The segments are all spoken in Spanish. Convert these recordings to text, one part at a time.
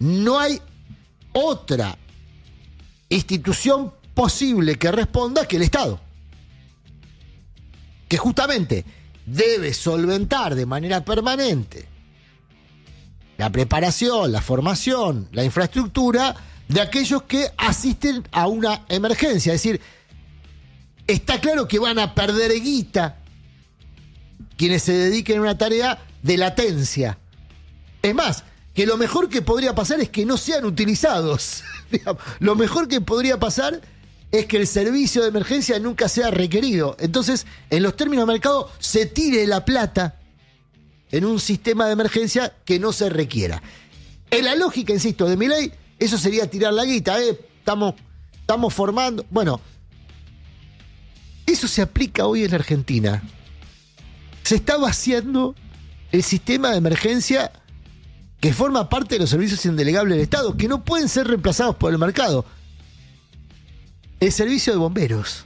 no hay otra institución posible que responda que el Estado, que justamente debe solventar de manera permanente la preparación, la formación, la infraestructura de aquellos que asisten a una emergencia. Es decir, está claro que van a perder guita quienes se dediquen a una tarea de latencia. Es más, que lo mejor que podría pasar es que no sean utilizados. Lo mejor que podría pasar es que el servicio de emergencia nunca sea requerido. Entonces, en los términos de mercado, se tire la plata en un sistema de emergencia que no se requiera. En la lógica, insisto, de Milei, eso sería tirar la guita. Estamos formando... Bueno, eso se aplica hoy en la Argentina. Se está vaciando el sistema de emergencia que forma parte de los servicios indelegables del Estado, que no pueden ser reemplazados por el mercado. El servicio de bomberos.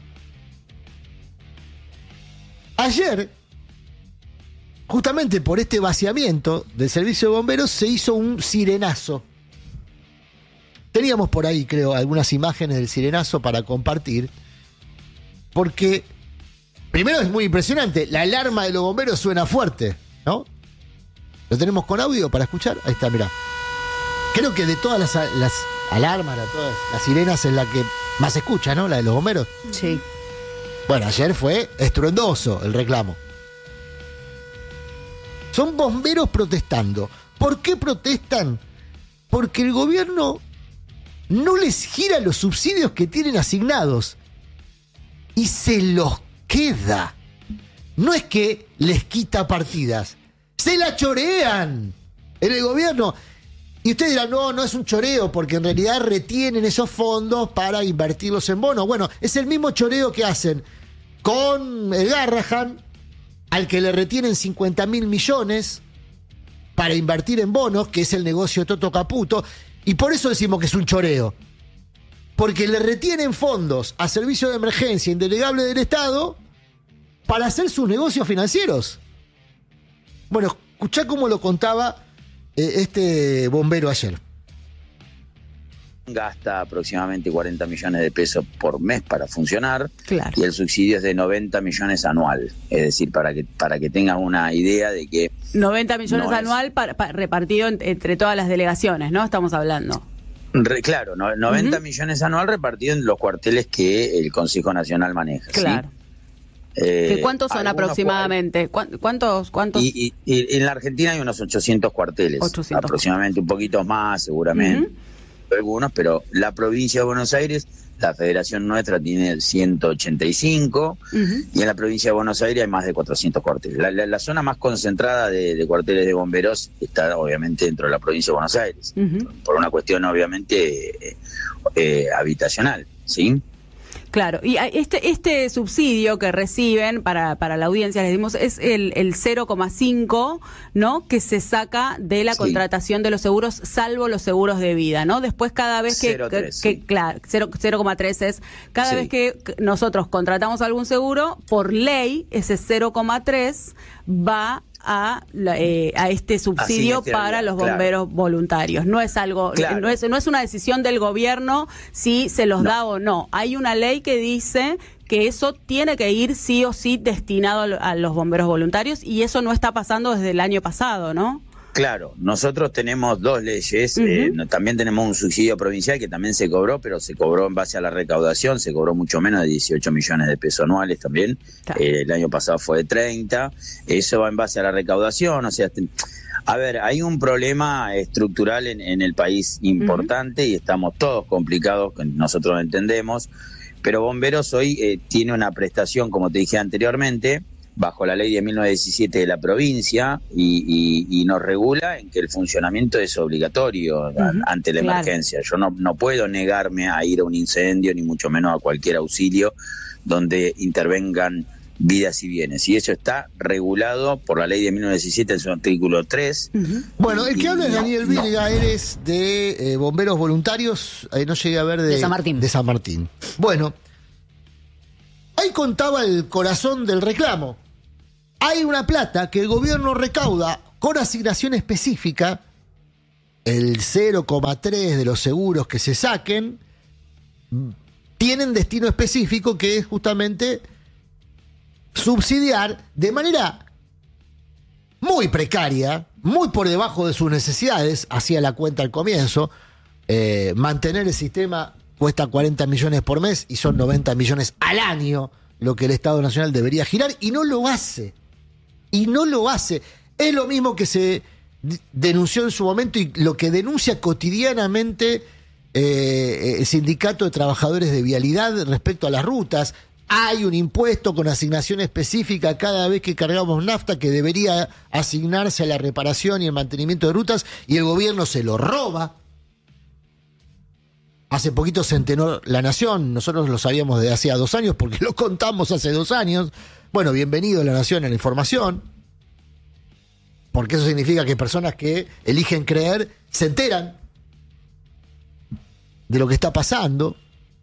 Ayer, justamente por este vaciamiento del servicio de bomberos, se hizo un sirenazo. Teníamos por ahí, creo, algunas imágenes del sirenazo para compartir, porque primero es muy impresionante, la alarma de los bomberos suena fuerte, ¿no? ¿Lo tenemos con audio para escuchar? Ahí está, mirá. Creo que de todas las alarmas, de todas las sirenas, es la que más se escucha, ¿no? La de los bomberos. Sí. Bueno, ayer fue estruendoso el reclamo. Son bomberos protestando. ¿Por qué protestan? Porque el gobierno no les gira los subsidios que tienen asignados y se los queda. No es que les quita partidas, se la chorean en el gobierno. Y ustedes dirán, no es un choreo, porque en realidad retienen esos fondos para invertirlos en bonos. Bueno, es el mismo choreo que hacen con el Garrahan, al que le retienen 50.000 millones para invertir en bonos, que es el negocio de Toto Caputo. Y por eso decimos que es un choreo. Porque le retienen fondos a servicio de emergencia indelegable del Estado para hacer sus negocios financieros. Bueno, escuchá cómo lo contaba este bombero ayer. Gasta aproximadamente 40 millones de pesos por mes para funcionar. Claro. Y el subsidio es de 90 millones anual. Es decir, para que tengan una idea de que... 90 millones no anual repartido entre todas las delegaciones, ¿no? Estamos hablando. Claro, 90 millones anual repartido en los cuarteles que el Consejo Nacional maneja. Claro. ¿Sí? ¿Cuántos son aproximadamente? ¿Cuántos? Y en la Argentina hay unos 800 cuarteles. 800. Aproximadamente, un poquito más seguramente. Algunos, pero la provincia de Buenos Aires, la federación nuestra tiene 185, y en la provincia de Buenos Aires hay más de 400 cuarteles. La zona más concentrada de cuarteles de bomberos está obviamente dentro de la provincia de Buenos Aires, por una cuestión obviamente habitacional, ¿sí? Claro, y este subsidio que reciben para la audiencia, les dimos, es el 0,5, ¿no? Que se saca de la contratación de los seguros, salvo los seguros de vida, ¿no? Después cada vez claro, 0,3 es, cada vez que nosotros contratamos algún seguro, por ley, ese 0,3 va a este subsidio para los bomberos voluntarios. No es algo, no es una decisión del gobierno si se los da o no. Hay una ley que dice que eso tiene que ir sí o sí destinado a los bomberos voluntarios, y eso no está pasando desde el año pasado, ¿no? Claro, nosotros tenemos dos leyes, también tenemos un subsidio provincial que también se cobró, pero se cobró en base a la recaudación, se cobró mucho menos de 18 millones de pesos anuales también, el año pasado fue de 30, eso va en base a la recaudación, o sea, a ver, hay un problema estructural en el país importante y estamos todos complicados, nosotros lo entendemos, pero Bomberos hoy tiene una prestación, como te dije anteriormente, bajo la ley de 1917 de la provincia y nos regula en que el funcionamiento es obligatorio ante la emergencia. Yo no puedo negarme a ir a un incendio, ni mucho menos a cualquier auxilio donde intervengan vidas y bienes. Y eso está regulado por la ley de 1917 en su artículo 3. Bueno, el que habla es Daniel Vilga, eres de Bomberos Voluntarios, no llegué a ver de San Martín. De San Martín. Bueno, ahí contaba el corazón del reclamo. Hay una plata que el gobierno recauda con asignación específica el 0,3 de los seguros que se saquen tienen destino específico, que es justamente subsidiar de manera muy precaria, muy por debajo de sus necesidades, hacía la cuenta al comienzo, mantener el sistema cuesta 40 millones por mes y son 90 millones al año lo que el Estado Nacional debería girar, y no lo hace. Y no lo hace. Es lo mismo que se denunció en su momento y lo que denuncia cotidianamente el Sindicato de Trabajadores de Vialidad respecto a las rutas. Hay un impuesto con asignación específica cada vez que cargamos nafta que debería asignarse a la reparación y el mantenimiento de rutas, y el gobierno se lo roba. Hace poquito se enteró La Nación, nosotros lo sabíamos desde hacía 2 años porque lo contamos hace 2 años. Bueno, bienvenido La Nación a la información, porque eso significa que personas que eligen creer se enteran de lo que está pasando.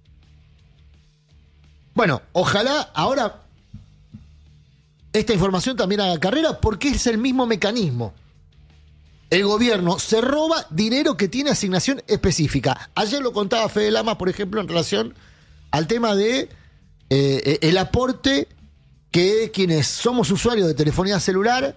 Bueno, ojalá ahora esta información también haga carrera, porque es el mismo mecanismo. El gobierno se roba dinero que tiene asignación específica. Ayer lo contaba Fede Lama, por ejemplo, en relación al tema de el aporte que quienes somos usuarios de telefonía celular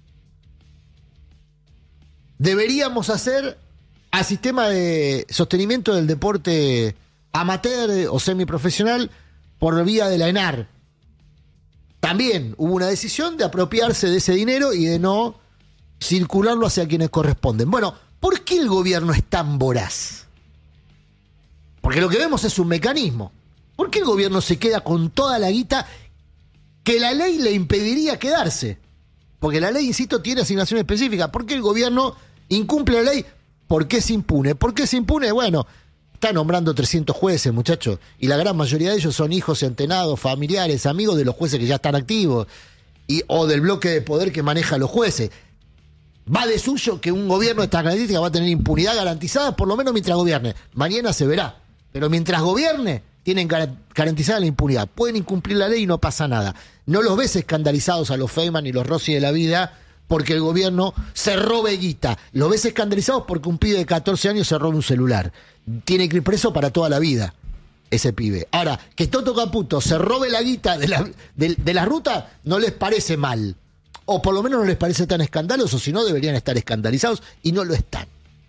deberíamos hacer al sistema de sostenimiento del deporte amateur o semiprofesional por vía de la ENAR. También hubo una decisión de apropiarse de ese dinero y de no circularlo hacia quienes corresponden. Bueno, ¿por qué el gobierno es tan voraz? Porque lo que vemos es un mecanismo. ¿Por qué el gobierno se queda con toda la guita que la ley le impediría quedarse? Porque la ley, insisto, tiene asignación específica. ¿Por qué el gobierno incumple la ley? ¿Por qué se impune? ¿Por qué se impune? Bueno, está nombrando 300 jueces, muchachos, y la gran mayoría de ellos son hijos, centenados, familiares, amigos de los jueces que ya están activos, o del bloque de poder que maneja a los jueces. Va de suyo que un gobierno de esta característica va a tener impunidad garantizada, por lo menos mientras gobierne. Mañana se verá. Pero mientras gobierne, tienen garantizada la impunidad. Pueden incumplir la ley y no pasa nada. No los ves escandalizados a los Feynman y los Rossi de la vida porque el gobierno se robe guita. Los ves escandalizados porque un pibe de 14 años se roba un celular. Tiene que ir preso para toda la vida ese pibe. Ahora, que Toto Caputo se robe la guita de la ruta, no les parece mal. O por lo menos no les parece tan escandaloso, si no deberían estar escandalizados, y no lo están.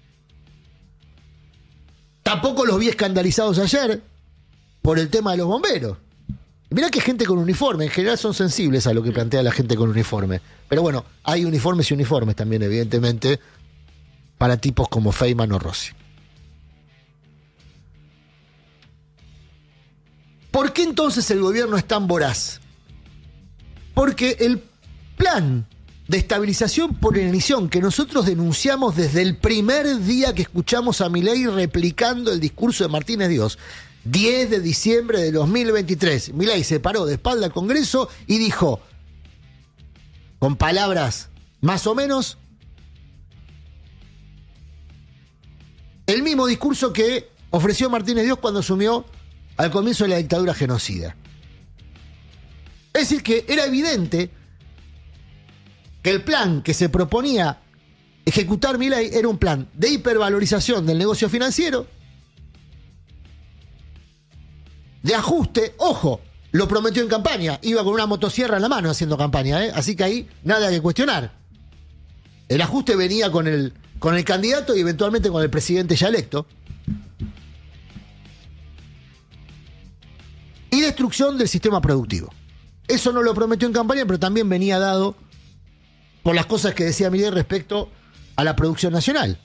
Tampoco los vi escandalizados ayer por el tema de los bomberos. Mirá que gente con uniforme, en general son sensibles a lo que plantea la gente con uniforme. Pero bueno, hay uniformes y uniformes también, evidentemente, para tipos como Feynman o Rossi. ¿Por qué entonces el gobierno es tan voraz? Porque el plan de estabilización por inanición que nosotros denunciamos desde el primer día que escuchamos a Milei replicando el discurso de Martínez Dios, 10 de diciembre de 2023, Milei se paró de espalda al Congreso y dijo, con palabras más o menos, el mismo discurso que ofreció Martínez Dios cuando asumió al comienzo de la dictadura genocida. Es decir, que era evidente que el plan que se proponía ejecutar Milei era un plan de hipervalorización del negocio financiero, de ajuste. Ojo, lo prometió en campaña, iba con una motosierra en la mano haciendo campaña, así que ahí nada que cuestionar. El ajuste venía con el candidato y eventualmente con el presidente ya electo. Y destrucción del sistema productivo. Eso no lo prometió en campaña, pero también venía dado por las cosas que decía Milei respecto a la producción nacional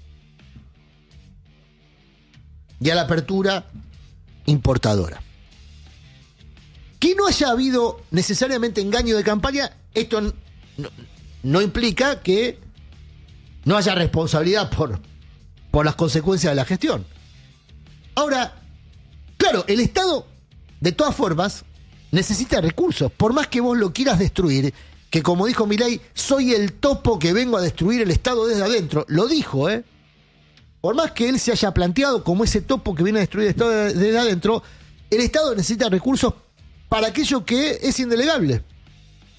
y a la apertura importadora. Que no haya habido necesariamente engaño de campaña, esto no implica que no haya responsabilidad por las consecuencias de la gestión. Ahora, claro, el Estado, de todas formas, necesita recursos. Por más que vos lo quieras destruir, que como dijo Milei, soy el topo que vengo a destruir el Estado desde adentro. Lo dijo, Por más que él se haya planteado como ese topo que viene a destruir el Estado desde adentro, el Estado necesita recursos para aquello que es indelegable.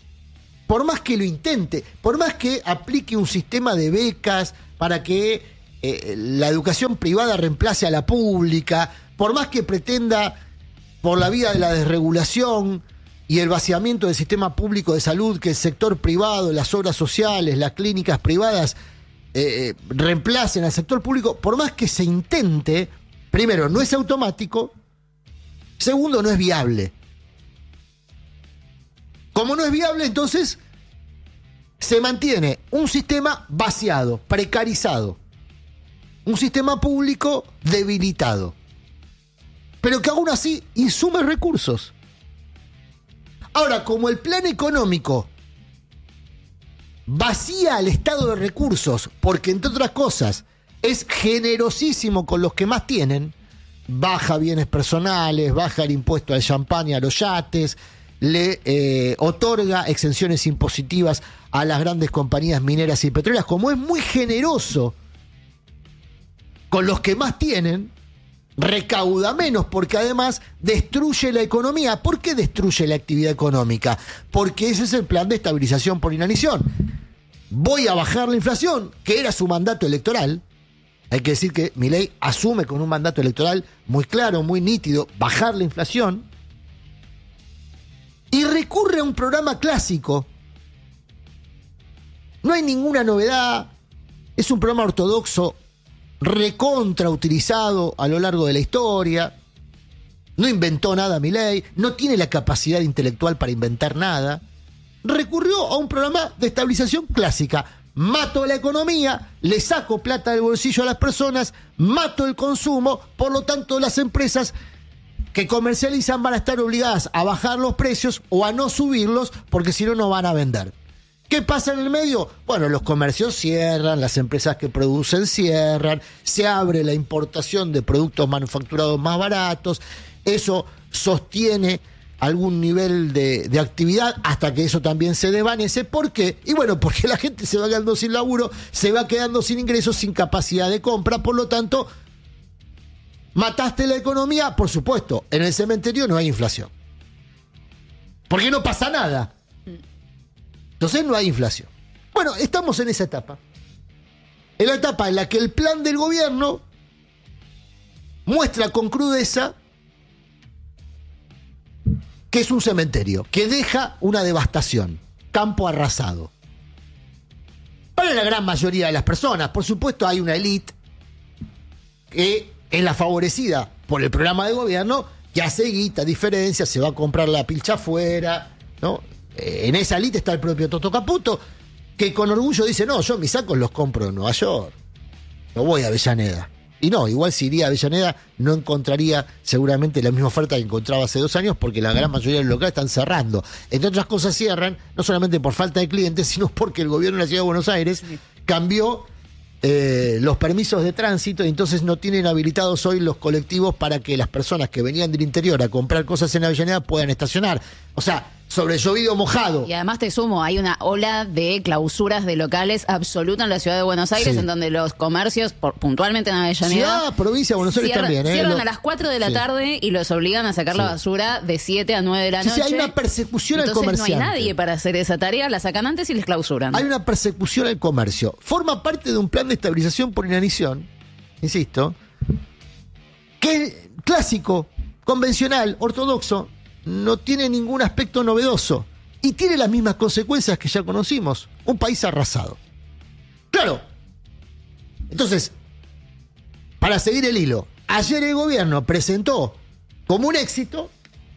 Por más que lo intente, por más que aplique un sistema de becas para que la educación privada reemplace a la pública, por más que pretenda, por la vía de la desregulación y el vaciamiento del sistema público de salud, que el sector privado, las obras sociales, las clínicas privadas reemplacen al sector público, por más que se intente, primero, no es automático, segundo, no es viable. Como no es viable, entonces se mantiene un sistema vaciado, precarizado, un sistema público debilitado, pero que aún así insume recursos. Ahora, como el plan económico vacía al Estado de recursos, porque entre otras cosas es generosísimo con los que más tienen, baja bienes personales, baja el impuesto al champán y a los yates, le otorga exenciones impositivas a las grandes compañías mineras y petroleras, como es muy generoso con los que más tienen, recauda menos, porque además destruye la economía. ¿Por qué destruye la actividad económica? Porque ese es el plan de estabilización por inanición. Voy a bajar la inflación, que era su mandato electoral. Hay que decir que Milei asume con un mandato electoral muy claro, muy nítido, bajar la inflación, y recurre a un programa clásico. No hay ninguna novedad, es un programa ortodoxo recontra utilizado a lo largo de la historia. No inventó nada Milei, no tiene la capacidad intelectual para inventar nada. Recurrió a un programa de estabilización clásica. Mato la economía, le saco plata del bolsillo a las personas, mato el consumo, por lo tanto las empresas que comercializan van a estar obligadas a bajar los precios o a no subirlos, porque si no, no van a vender. ¿Qué pasa en el medio? Bueno, los comercios cierran, las empresas que producen cierran, se abre la importación de productos manufacturados más baratos, eso sostiene algún nivel de actividad hasta que eso también se desvanece. ¿Por qué? Y bueno, porque la gente se va quedando sin laburo, se va quedando sin ingresos, sin capacidad de compra, por lo tanto, mataste la economía. Por supuesto, en el cementerio no hay inflación, porque no pasa nada. Entonces no hay inflación. Bueno, estamos en esa etapa. En la etapa en la que el plan del gobierno muestra con crudeza que es un cementerio, que deja una devastación, campo arrasado. Para la gran mayoría de las personas, por supuesto, hay una élite que es la favorecida por el programa de gobierno, que hace guita, diferencia, se va a comprar la pilcha afuera, ¿no? En esa élite está el propio Toto Caputo, que con orgullo dice, no, yo mis sacos los compro en Nueva York, no voy a Avellaneda. Y no, igual si iría a Avellaneda no encontraría seguramente la misma oferta que encontraba hace 2 años, porque la gran mayoría de los locales están cerrando. Entre otras cosas cierran, no solamente por falta de clientes, sino porque el gobierno de la Ciudad de Buenos Aires cambió los permisos de tránsito, y entonces no tienen habilitados hoy los colectivos para que las personas que venían del interior a comprar cosas en Avellaneda puedan estacionar. O sea, sobre llovido mojado. Y además te sumo, hay una ola de clausuras de locales absoluta en la Ciudad de Buenos Aires, Sí. en donde los comercios, puntualmente en Avellaneda, Ciudad, provincia de Buenos Aires también. cierran a las 4 de la Sí. tarde y los obligan a sacar la basura de 7 a 9 de la Sí, noche. hay una persecución al Entonces comerciante. no hay nadie para hacer esa tarea, la sacan antes y les clausuran. Hay una persecución al comercio. Forma parte de un plan de estabilización por inanición, insisto, que es clásico, convencional, ortodoxo, no tiene ningún aspecto novedoso y tiene las mismas consecuencias que ya conocimos. Un país arrasado. Claro. Entonces, para seguir el hilo, ayer el gobierno presentó como un éxito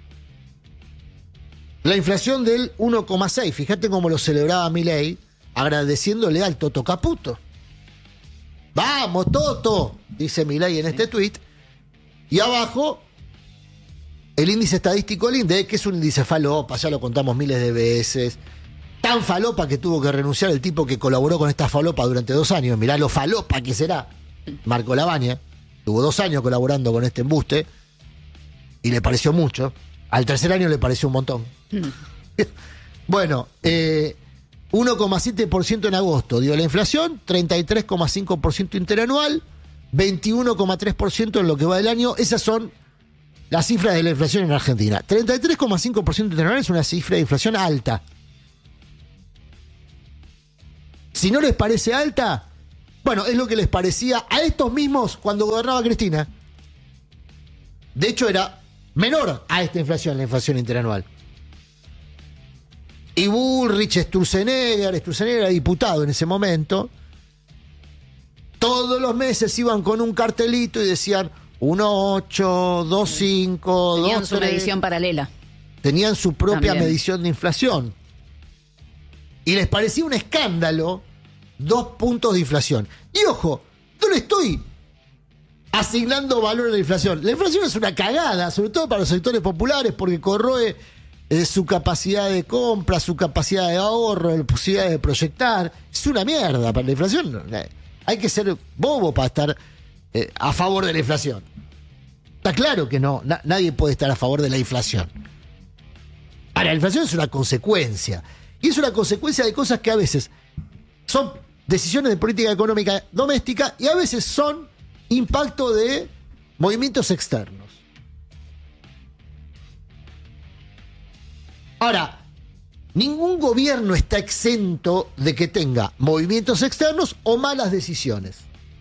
la inflación del 1,6. Fíjate cómo lo celebraba Milei, agradeciéndole al Toto Caputo. Vamos, Toto, dice Milei en este tuit. Y abajo, el índice estadístico del INDEC, que es un índice falopa, ya lo contamos miles de veces. Tan falopa que tuvo que renunciar el tipo que colaboró con esta falopa durante 2 años. Mirá lo falopa que será. Marco Lavagna tuvo 2 años colaborando con este embuste y le pareció mucho. Al 3er año le pareció un montón. Bueno, 1,7% en agosto dio la inflación, 33,5% interanual, 21,3% en lo que va del año. Esas son las cifras de la inflación en Argentina. 33,5% interanual es una cifra de inflación alta. Si no les parece alta, Bueno, es lo que les parecía a estos mismos cuando gobernaba Cristina. De hecho, era menor a esta inflación, la inflación interanual. Y Bullrich, Sturzenegger era diputado en ese momento. Todos los meses iban con un cartelito y decían 1,8, 2,5, 2,3. Tenían su medición paralela. Tenían su propia También. medición de inflación. Y les parecía un escándalo 2 puntos de inflación. Y ojo, no le estoy asignando valor a la inflación. La inflación es una cagada, sobre todo para los sectores populares, porque corroe su capacidad de compra, su capacidad de ahorro, la posibilidad de proyectar. Es una mierda para la inflación. Hay que ser bobo para estar a favor de la inflación. Está claro que no, nadie puede estar a favor de la inflación. Ahora, la inflación es una consecuencia. Y es una consecuencia de cosas que a veces son decisiones de política económica doméstica y a veces son impacto de movimientos externos. Ahora, ningún gobierno está exento de que tenga movimientos externos o malas decisiones.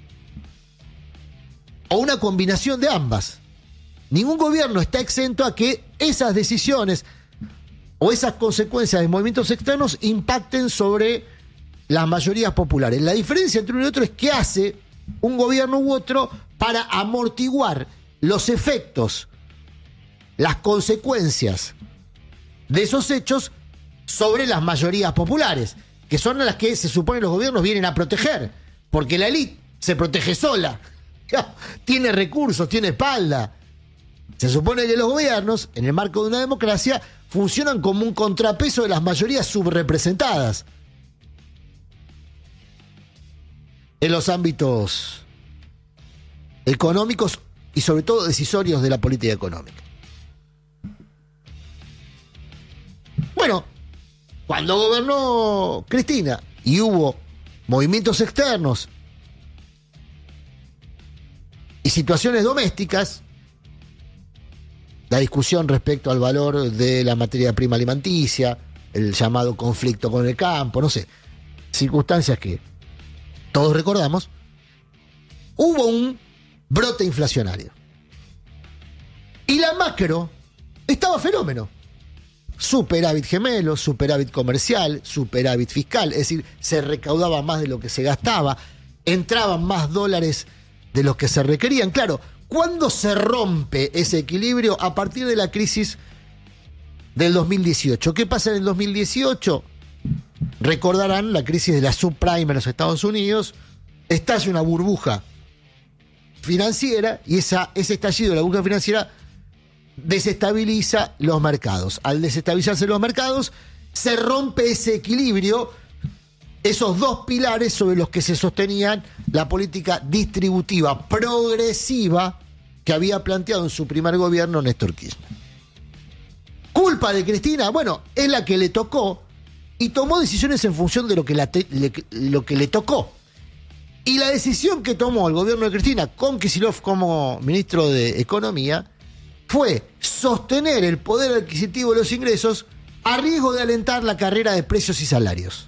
O una combinación de ambas. Ningún gobierno está exento a que esas decisiones o esas consecuencias de movimientos externos impacten sobre las mayorías populares. La diferencia entre uno y otro es qué hace un gobierno u otro para amortiguar los efectos, las consecuencias de esos hechos sobre las mayorías populares, que son a las que se supone los gobiernos vienen a proteger, porque la élite se protege sola, tiene recursos, tiene espalda. Se supone que los gobiernos, en el marco de una democracia, funcionan como un contrapeso de las mayorías subrepresentadas en los ámbitos económicos y sobre todo decisorios de la política económica. Bueno, cuando gobernó Cristina y hubo movimientos externos y situaciones domésticas, la discusión respecto al valor de la materia prima alimenticia, el llamado conflicto con el campo, no sé, circunstancias que todos recordamos, hubo un brote inflacionario. Y la macro estaba fenómeno. Superávit gemelo, superávit comercial, superávit fiscal, es decir, se recaudaba más de lo que se gastaba, entraban más dólares de los que se requerían. Claro, ¿cuándo se rompe ese equilibrio? A partir de la crisis del 2018. ¿Qué pasa en el 2018? Recordarán la crisis de la subprime en los Estados Unidos, estalla una burbuja financiera y ese estallido de la burbuja financiera desestabiliza los mercados. Al desestabilizarse los mercados, se rompe ese equilibrio, esos dos pilares sobre los que se sostenían la política distributiva progresiva que había planteado en su primer gobierno Néstor Kirchner. ¿Culpa de Cristina? Bueno, es la que le tocó y tomó decisiones en función de lo que le tocó. Y la decisión que tomó el gobierno de Cristina con Kicillof como ministro de Economía fue sostener el poder adquisitivo de los ingresos a riesgo de alentar la carrera de precios y salarios.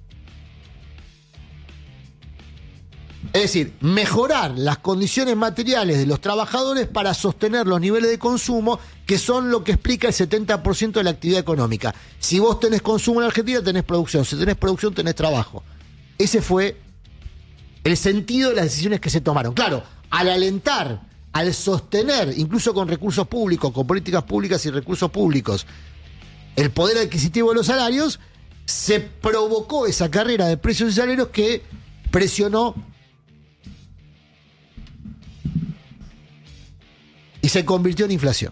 Es decir, mejorar las condiciones materiales de los trabajadores para sostener los niveles de consumo que son lo que explica el 70% de la actividad económica. Si vos tenés consumo en Argentina, tenés producción. Si tenés producción, tenés trabajo. Ese fue el sentido de las decisiones que se tomaron. Claro, al alentar, al sostener, incluso con recursos públicos, con políticas públicas y recursos públicos, el poder adquisitivo de los salarios, se provocó esa carrera de precios y salarios que presionó y se convirtió en inflación.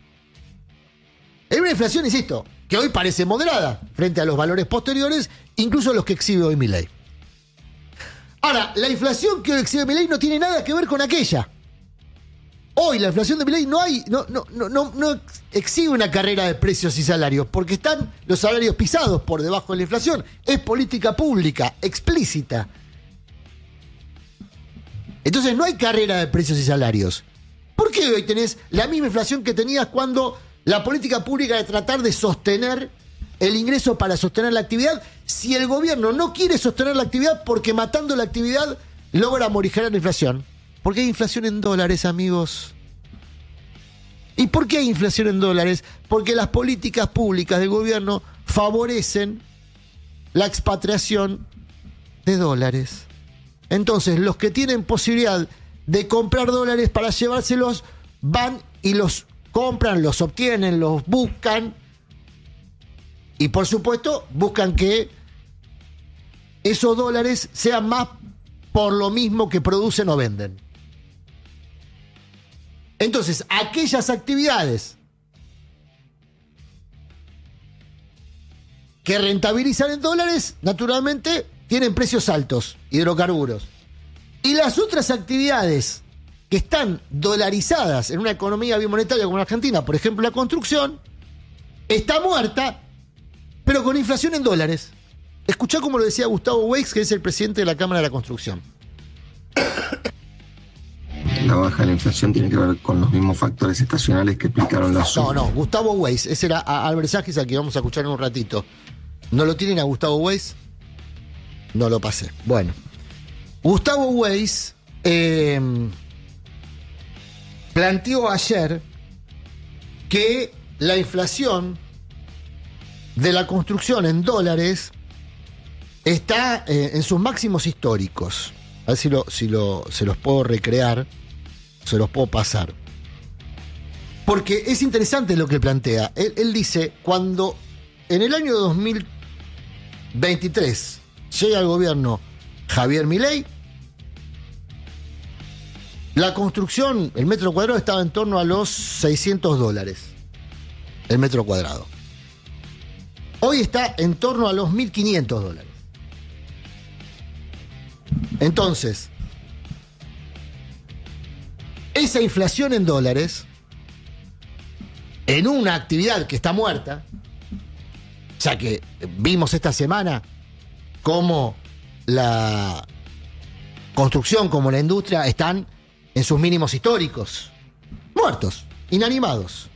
En una inflación, insisto, que hoy parece moderada frente a los valores posteriores, incluso los que exhibe hoy Milei. Ahora, la inflación que hoy exhibe Milei no tiene nada que ver con aquella. Hoy la inflación de Milei no exhibe una carrera de precios y salarios, porque están los salarios pisados por debajo de la inflación. Es política pública, explícita. Entonces no hay carrera de precios y salarios. ¿Por qué hoy tenés la misma inflación que tenías cuando la política pública de tratar de sostener el ingreso para sostener la actividad, si el gobierno no quiere sostener la actividad porque matando la actividad logra morigerar la inflación? Porque hay inflación en dólares, amigos. ¿Y por qué hay inflación en dólares? Porque las políticas públicas del gobierno favorecen la expatriación de dólares. Entonces, los que tienen posibilidad de comprar dólares para llevárselos, van y los compran, los obtienen, los buscan. Y por supuesto, buscan que esos dólares sean más por lo mismo que producen o venden. Entonces, aquellas actividades que rentabilizan en dólares, naturalmente, tienen precios altos, hidrocarburos. Y las otras actividades que están dolarizadas en una economía bimonetaria como la Argentina, por ejemplo, la construcción, está muerta, pero con inflación en dólares. Escuchá como lo decía Gustavo Weiss, que es el presidente de la Cámara de la Construcción. La baja de la inflación tiene que ver con los mismos factores estacionales que explicaron las... No, Gustavo Weiss, ese era Albert Sagis, al que vamos a escuchar en un ratito. ¿No lo tienen a Gustavo Weiss? No lo pasé. Bueno, Gustavo Weiss planteó ayer que la inflación de la construcción en dólares está en sus máximos históricos. A ver se los puedo recrear, se los puedo pasar. Porque es interesante lo que plantea. Él dice, cuando en el año 2023 llega al gobierno Javier Milei, la construcción, el metro cuadrado estaba en torno a los $600 el metro cuadrado. Hoy está en torno a los $1.500. Entonces, esa inflación en dólares, en una actividad que está muerta, ya que vimos esta semana cómo la construcción, como la industria, están en sus mínimos históricos, muertos, inanimados.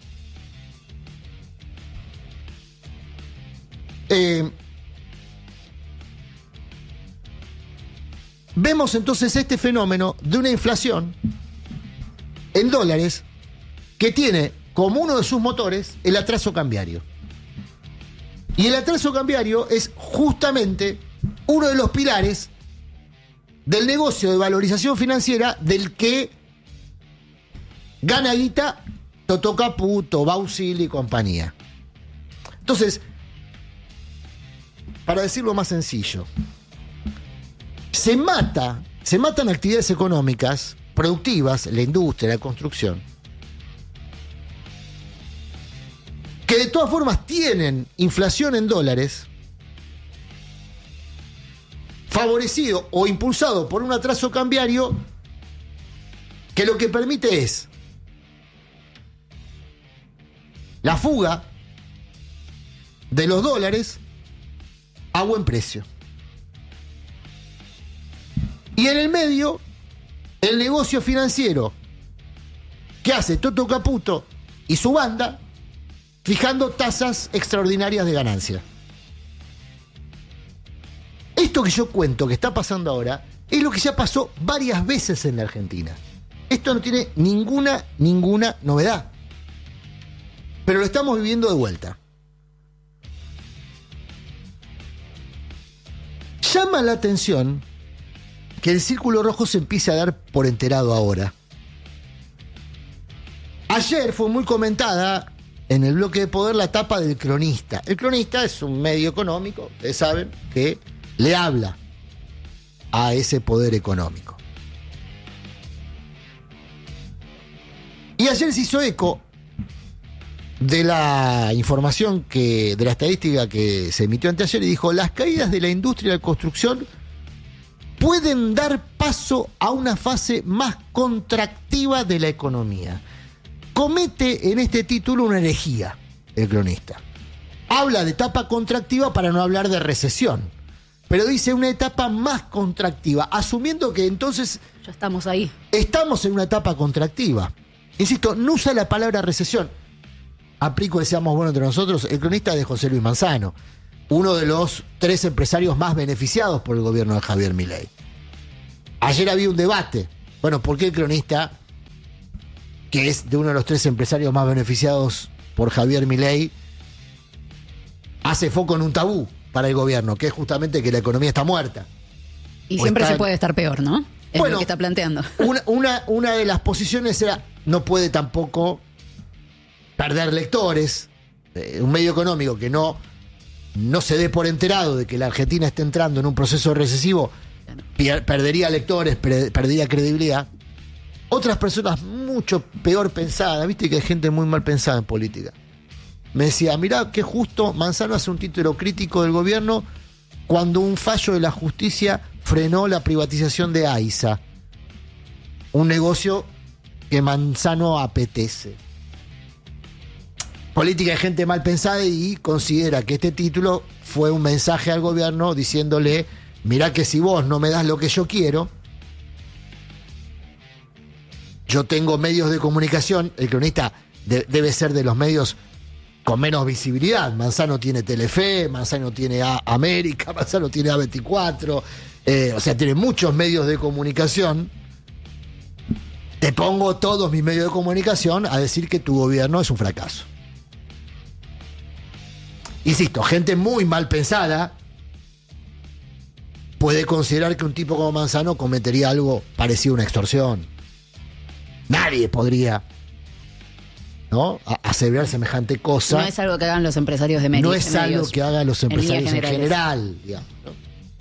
Vemos entonces este fenómeno de una inflación en dólares que tiene como uno de sus motores el atraso cambiario. Y el atraso cambiario es justamente uno de los pilares del negocio de valorización financiera del que gana guita Toto Caputo, Bausili y compañía. Entonces, para decirlo más sencillo, se matan actividades económicas productivas, la industria, la construcción, que de todas formas tienen inflación en dólares, favorecido o impulsado por un atraso cambiario que lo que permite es la fuga de los dólares a buen precio. Y en el medio, el negocio financiero que hace Toto Caputo y su banda, fijando tasas extraordinarias de ganancia. Esto que yo cuento que está pasando ahora es lo que ya pasó varias veces en la Argentina. Esto no tiene ninguna novedad. Pero lo estamos viviendo de vuelta. Llama la atención que el círculo rojo se empiece a dar por enterado ahora. Ayer fue muy comentada en el bloque de poder la tapa del Cronista. El Cronista es un medio económico, ustedes saben, que le habla a ese poder económico. Y ayer se hizo eco de la información de la estadística que se emitió anteayer y dijo: las caídas de la industria de la construcción pueden dar paso a una fase más contractiva de la economía. Comete en este título una herejía el Cronista. Habla de etapa contractiva para no hablar de recesión, pero dice una etapa más contractiva, asumiendo que entonces ya estamos ahí. Estamos en una etapa contractiva. Insisto, no usa la palabra recesión. Aplico el seamos buenos entre nosotros. El Cronista es de José Luis Manzano, uno de los 3 empresarios más beneficiados por el gobierno de Javier Milei. Ayer había un debate. Bueno, ¿por qué el cronista, que es de uno de los 3 empresarios más beneficiados por Javier Milei, hace foco en un tabú para el gobierno, que es justamente que la economía está muerta? Y siempre se puede estar peor, ¿no? Es bueno, lo que está planteando. Una de las posiciones era, no puede tampoco perder lectores. Un medio económico que no se dé por enterado de que la Argentina está entrando en un proceso recesivo, perdería lectores, perdería credibilidad. Otras personas mucho peor pensadas, viste que hay gente muy mal pensada en política, me decía, mirá qué justo, Manzano hace un título crítico del gobierno cuando un fallo de la justicia frenó la privatización de AISA, un negocio que Manzano apetece. Política de gente mal pensada, y considera que este título fue un mensaje al gobierno diciéndole, mirá que si vos no me das lo que yo quiero, yo tengo medios de comunicación. El cronista debe ser de los medios con menos visibilidad. Manzano tiene Telefe, Manzano tiene América, Manzano tiene A24, o sea, tiene muchos medios de comunicación. Te pongo todos mis medios de comunicación a decir que tu gobierno es un fracaso. Insisto, gente muy mal pensada puede considerar que un tipo como Manzano cometería algo parecido a una extorsión. Nadie podría, ¿no?, aseverar semejante cosa. No es algo que hagan los empresarios de medios. No es algo que hagan los empresarios en general, digamos, ¿no?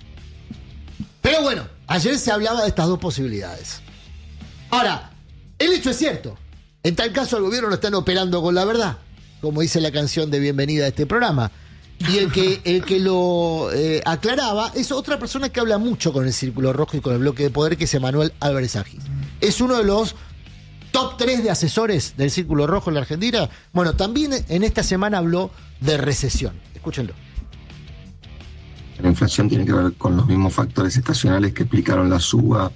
Pero bueno, ayer se hablaba de estas dos posibilidades. Ahora, el hecho es cierto. En tal caso, al gobierno lo están operando con la verdad, como dice la canción de bienvenida a este programa. Y el que lo aclaraba es otra persona que habla mucho con el Círculo Rojo y con el Bloque de Poder, que es Emanuel Álvarez Agis. Es uno de los top 3 de asesores del Círculo Rojo en la Argentina. Bueno, también en esta semana habló de recesión. Escúchenlo. La inflación tiene que ver con los mismos factores estacionales que explicaron la suba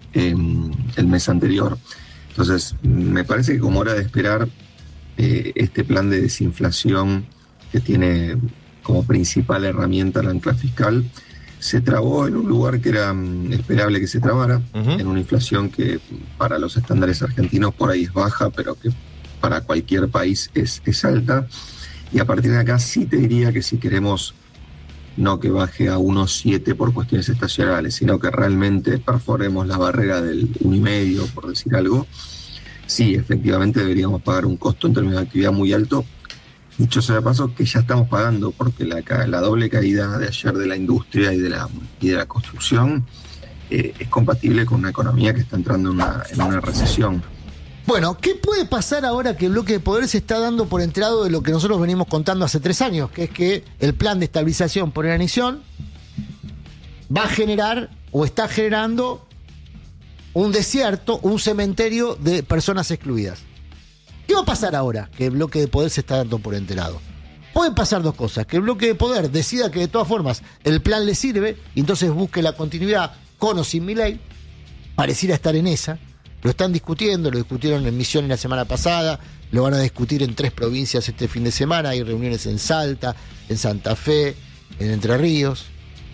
el mes anterior. Entonces, me parece que como era de esperar, este plan de desinflación que tiene como principal herramienta el ancla fiscal se trabó en un lugar que era esperable que se trabara, en una inflación que para los estándares argentinos por ahí es baja, pero que para cualquier país es alta. Y a partir de acá sí te diría que si queremos no que baje a 1,7 por cuestiones estacionales, sino que realmente perforemos la barrera del 1,5, por decir algo, sí, efectivamente deberíamos pagar un costo en términos de actividad muy alto. Dicho sea de paso, que ya estamos pagando, porque la doble caída de ayer de la industria y de la construcción es compatible con una economía que está entrando en una recesión. Bueno, ¿qué puede pasar ahora que el Bloque de Poder se está dando por enterado de lo que nosotros venimos contando hace 3 años? Que es que el plan de estabilización por inanición va a generar o está generando un desierto, un cementerio de personas excluidas. ¿Qué va a pasar ahora que el Bloque de Poder se está dando por enterado? Pueden pasar dos cosas: que el Bloque de Poder decida que de todas formas el plan le sirve y entonces busque la continuidad con o sin Milei. Pareciera estar en esa. Lo están discutiendo, lo discutieron en Misiones la semana pasada, lo van a discutir en 3 provincias este fin de semana. Hay reuniones en Salta, en Santa Fe, en Entre Ríos.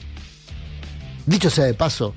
Dicho sea de paso,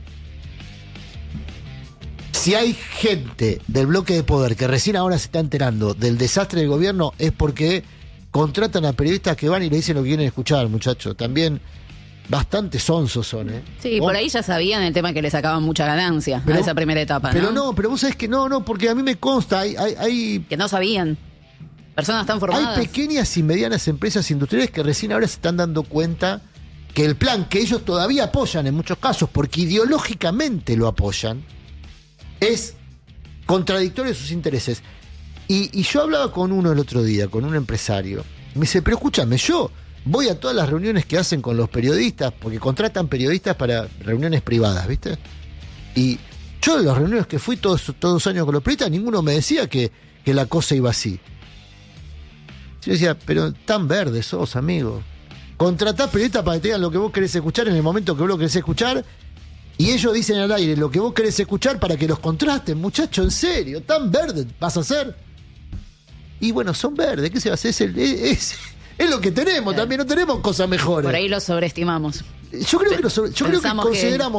si hay gente del Bloque de Poder que recién ahora se está enterando del desastre del gobierno, es porque contratan a periodistas que van y le dicen lo que quieren escuchar, muchachos. También bastante sonsos son, ¿eh? Sí, por ahí ya sabían el tema que le sacaban mucha ganancia a esa primera etapa, ¿no? Pero vos sabés que no, porque a mí me consta, hay que no sabían. Personas tan formadas. Hay pequeñas y medianas empresas industriales que recién ahora se están dando cuenta que el plan que ellos todavía apoyan en muchos casos, porque ideológicamente lo apoyan, es contradictorio a sus intereses. Y yo hablaba con uno el otro día, con un empresario. Me dice, pero escúchame, yo voy a todas las reuniones que hacen con los periodistas, porque contratan periodistas para reuniones privadas, ¿viste? Y yo de las reuniones que fui todos los años con los periodistas, ninguno me decía que la cosa iba así. Yo decía, pero tan verde sos, amigo. Contratás periodistas para que te digan lo que vos querés escuchar en el momento que vos lo querés escuchar, y ellos dicen al aire lo que vos querés escuchar para que los contrasten. Muchacho, en serio, tan verde vas a ser. Y bueno, son verdes, ¿qué se va a hacer? Es lo que tenemos, también no tenemos cosas mejores. Por ahí lo sobreestimamos. Yo creo que consideramos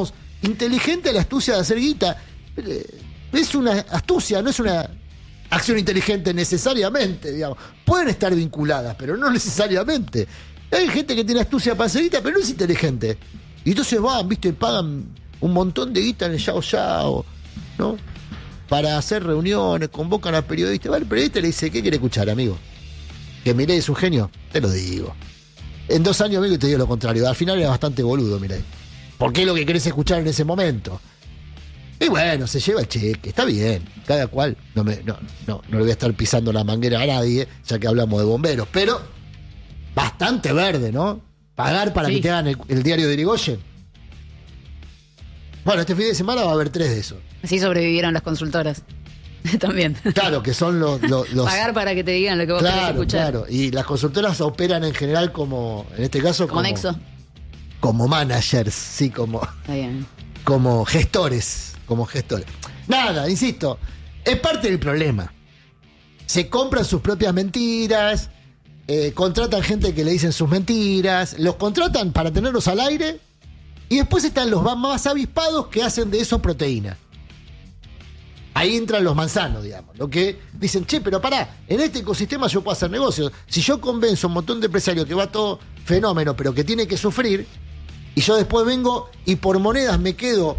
inteligente la astucia de hacer guita. Es una astucia, no es una acción inteligente necesariamente, digamos. Pueden estar vinculadas, pero no necesariamente. Hay gente que tiene astucia para hacer guita, pero no es inteligente. Y entonces van, viste, pagan un montón de guita en el Yao Yao, ¿no? Para hacer reuniones, convocan a periodistas. Va el periodista y le dice, ¿qué quiere escuchar, amigo? ¿Que Milei es un genio? Te lo digo. En 2 años, amigo, te digo lo contrario. Al final era bastante boludo, Milei. Porque es lo que querés escuchar en ese momento. Y bueno, se lleva el cheque, está bien. Cada cual, no le voy a estar pisando la manguera a nadie, ya que hablamos de bomberos. Pero bastante verde, ¿no? Pagar para que te hagan el diario de Irigoyen. Bueno, este fin de semana va a haber 3 de esos. Así sobrevivieron las consultoras. También. Claro, que son los... Pagar para que te digan lo que vos querés escuchar. Claro, y las consultoras operan en general como, en este caso... Como Nexo. Como managers, sí, Está bien. Como gestores. Nada, insisto, es parte del problema. Se compran sus propias mentiras, contratan gente que le dicen sus mentiras, los contratan para tenerlos al aire y después están los más avispados que hacen de eso proteína. Ahí entran los manzanos, digamos, lo que dicen, che, pero pará, en este ecosistema yo puedo hacer negocios. Si yo convenzo a un montón de empresarios que va todo fenómeno, pero que tiene que sufrir, y yo después vengo y por monedas me quedo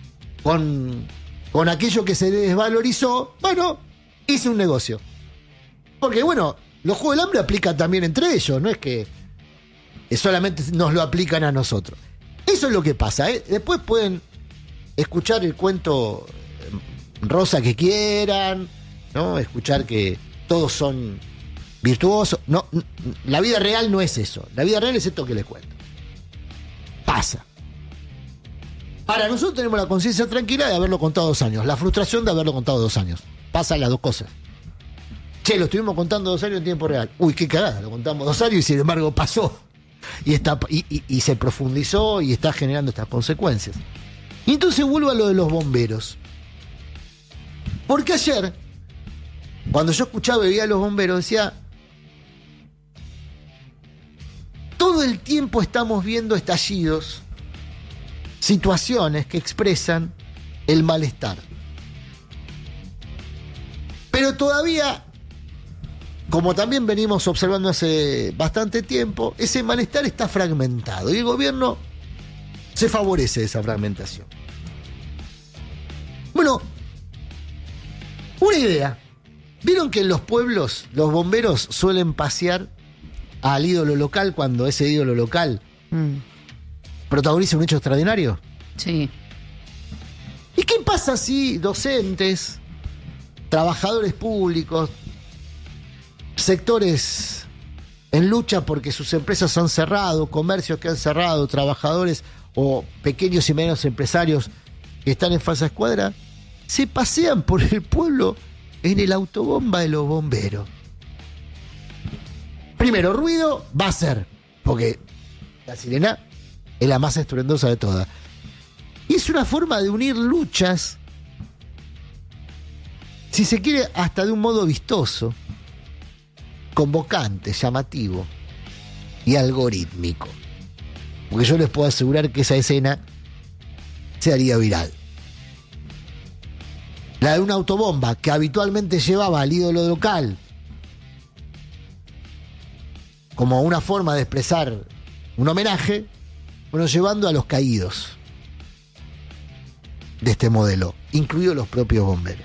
con aquello que se desvalorizó, bueno, hice un negocio. Porque bueno, los Juegos del Hambre aplican también entre ellos, no es que solamente nos lo aplican a nosotros. Eso es lo que pasa, ¿eh? Después pueden escuchar el cuento rosa que quieran, ¿no? Escuchar que todos son virtuosos. No, la vida real no es eso. La vida real es esto que les cuento. Pasa. Ahora, nosotros tenemos la conciencia tranquila de haberlo contado 2 años, la frustración de haberlo contado 2 años. Pasan las dos cosas. Che, lo estuvimos contando 2 años en tiempo real. Uy, qué cagada, lo contamos 2 años y sin embargo pasó. Y se profundizó y está generando estas consecuencias. Y entonces vuelvo a lo de los bomberos. Porque ayer, cuando yo escuchaba y veía a los bomberos, decía, todo el tiempo estamos viendo estallidos, situaciones que expresan el malestar. Pero todavía, como también venimos observando hace bastante tiempo, ese malestar está fragmentado y el gobierno se favorece de esa fragmentación. Bueno, una idea. ¿Vieron que en los pueblos los bomberos suelen pasear al ídolo local cuando ese ídolo local protagoniza un hecho extraordinario? Sí. ¿Y qué pasa si docentes, trabajadores públicos, sectores en lucha porque sus empresas han cerrado, comercios que han cerrado, trabajadores o pequeños y medianos empresarios que están en falsa escuadra, se pasean por el pueblo en el autobomba de los bomberos? Primero, ruido va a ser, porque la sirena es la más estruendosa de todas. Y es una forma de unir luchas, si se quiere, hasta de un modo vistoso, convocante, llamativo y algorítmico. Porque yo les puedo asegurar que esa escena se haría viral. La de una autobomba que habitualmente llevaba al ídolo local como una forma de expresar un homenaje, bueno, llevando a los caídos de este modelo, incluidos los propios bomberos.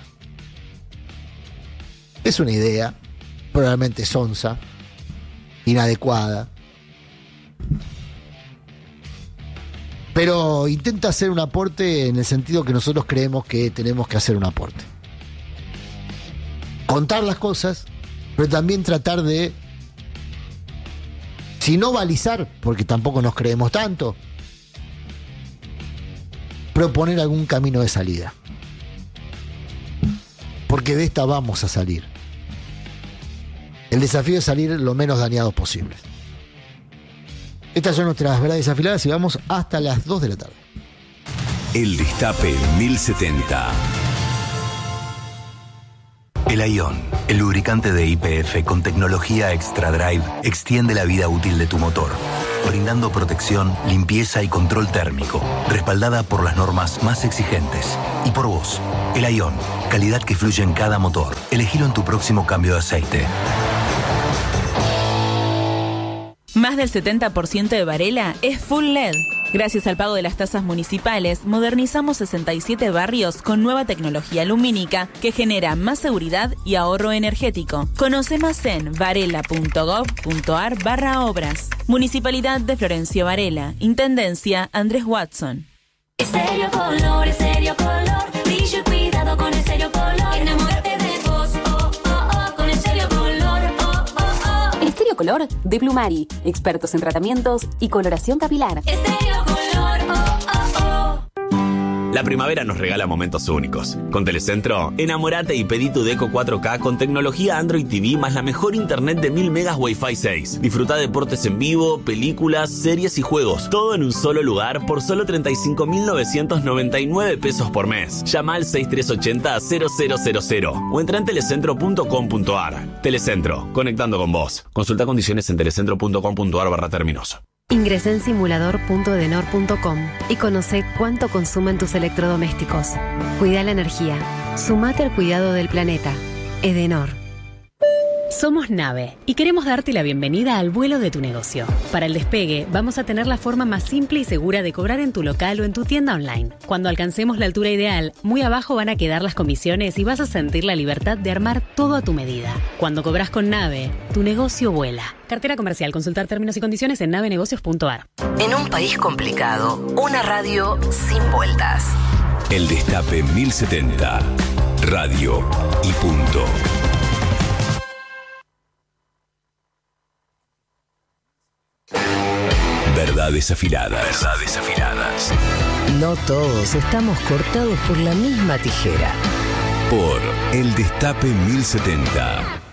Es una idea probablemente sonsa, inadecuada, pero intenta hacer un aporte en el sentido que nosotros creemos que tenemos que hacer un aporte. Contar las cosas, pero también tratar de, si no balizar, porque tampoco nos creemos tanto, proponer algún camino de salida. Porque de esta vamos a salir. El desafío es salir lo menos dañados posibles. Estas son nuestras verdades afiladas y vamos hasta las 2 de la tarde. El Destape 1070. El Aion, el lubricante de YPF con tecnología Extra Drive, extiende la vida útil de tu motor. brindando protección, limpieza y control térmico, respaldada por las normas más exigentes. Y por vos, el Ion, calidad que fluye en cada motor. Elegilo en tu próximo cambio de aceite. Más del 70% de Varela es full LED. Gracias al pago de las tasas municipales, modernizamos 67 barrios con nueva tecnología lumínica que genera más seguridad y ahorro energético. Conoce más en varela.gov.ar/obras. Municipalidad de Florencio Varela. Intendencia Andrés Watson. Estéreo Color, Estéreo Color. Brillo y cuidado con Estéreo Color. Enamórate de vos, oh, oh, oh, con Estéreo Color, oh, oh, oh. Estéreo Color de Blumari, expertos en tratamientos y coloración capilar. Estéreo Color, oh, oh, oh. La primavera nos regala momentos únicos. Con Telecentro, enamorate y pedí tu Deco 4K con tecnología Android TV más la mejor internet de 1000 megas Wi-Fi 6. Disfruta deportes en vivo, películas, series y juegos. Todo en un solo lugar por solo 35.999 pesos por mes. Llama al 6380-0000 o entra en telecentro.com.ar. Telecentro, conectando con vos. Consulta condiciones en telecentro.com.ar/términos. Ingresá en simulador.edenor.com y conoce cuánto consumen tus electrodomésticos. Cuida la energía. Sumate al cuidado del planeta. Edenor. Somos Nave y queremos darte la bienvenida al vuelo de tu negocio. Para el despegue, vamos a tener la forma más simple y segura de cobrar en tu local o en tu tienda online. Cuando alcancemos la altura ideal, muy abajo van a quedar las comisiones y vas a sentir la libertad de armar todo a tu medida. Cuando cobras con Nave, tu negocio vuela. Cartera comercial. Consultar términos y condiciones en navenegocios.ar. En un país complicado, una radio sin vueltas. El Destape 1070. Radio y punto. Verdades afiladas. Verdades afiladas. No todos estamos cortados por la misma tijera. Por El Destape 1070.